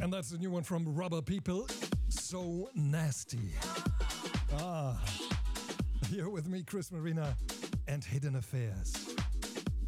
And that's a new one from Rubber People. So nasty. Here with me, Chris Marina, and Hidden Affairs.